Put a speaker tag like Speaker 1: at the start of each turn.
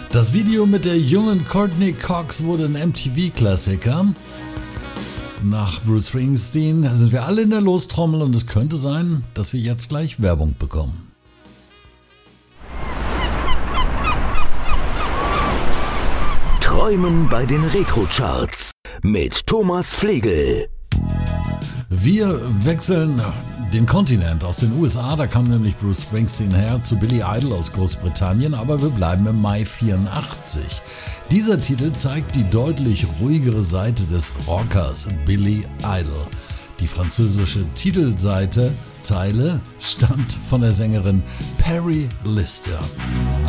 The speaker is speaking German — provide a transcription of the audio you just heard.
Speaker 1: Das Video mit der jungen Courtney Cox wurde ein MTV-Klassiker. Nach Bruce Springsteen sind wir alle in der Lostrommel und es könnte sein, dass wir jetzt gleich Werbung bekommen.
Speaker 2: Träumen bei den Retro-Charts mit Thomas Flegel.
Speaker 1: Wir wechseln den Kontinent aus den USA, da kam nämlich Bruce Springsteen her, zu Billy Idol aus Großbritannien, aber wir bleiben im Mai 84. Dieser Titel zeigt die deutlich ruhigere Seite des Rockers Billy Idol. Die französische Titelzeile stammt von der Sängerin Perry Lister.